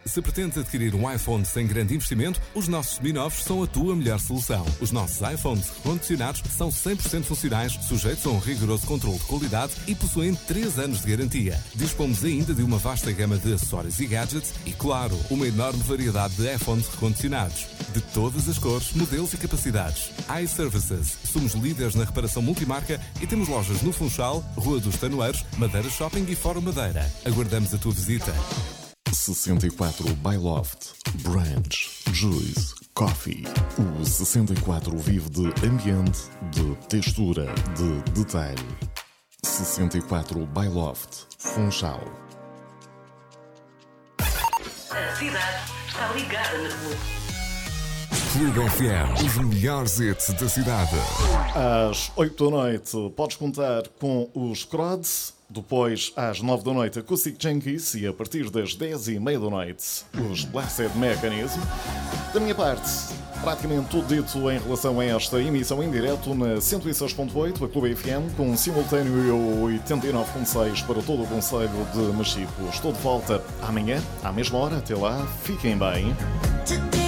Se pretendes adquirir um iPhone sem grande investimento, os nossos seminovos são a tua melhor solução. Os nossos iPhones recondicionados são 100% funcionais, sujeitos a um rigoroso controle de qualidade e possuem 3 anos de garantia. Dispomos ainda de uma vasta gama de acessórios e gadgets e, claro, uma enorme variedade de iPhones recondicionados. De todas as cores, modelos e capacidades. iServices. Somos líderes na reparação multimarca e temos lojas no Funchal, Rua dos Tanoeiros, Madeira Shopping e Fórum Madeira. Aguardamos a tua visita. 64 Byloft, Branch, Juice, Coffee. O 64 vive de ambiente, de textura, de detalhe. 64 Byloft, Funchal. A cidade está ligada na Clube. Clube FM, os melhores hits da cidade. Às 8 da noite podes contar com os Crods. Depois, às 9 da noite, Acoustic Junkies. E a partir das 10h30 da noite, os Blessed Mechanism. Da minha parte, praticamente tudo dito em relação a esta emissão em direto na 106.8, a Clube FM, com simultâneo 89.6 para todo o concelho de Machico. Estou de volta amanhã, à mesma hora. Até lá, fiquem bem.